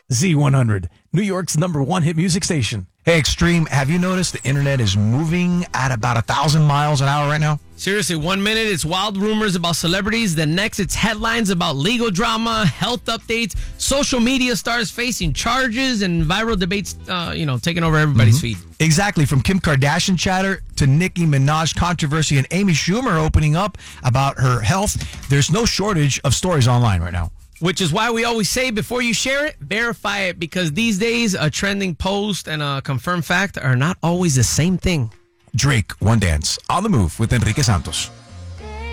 Z100, New York's #1 hit music station. Hey, Extreme, have you noticed the internet is moving at about 1,000 miles an hour right now? Seriously, 1 minute it's wild rumors about celebrities. The next it's headlines about legal drama, health updates, social media stars facing charges, and viral debates, taking over everybody's feed. Exactly. From Kim Kardashian chatter to Nicki Minaj controversy and Amy Schumer opening up about her health, there's no shortage of stories online right now. Which is why we always say before you share it, verify it, because these days a trending post and a confirmed fact are not always the same thing. Drake, One Dance, on the move with Enrique Santos.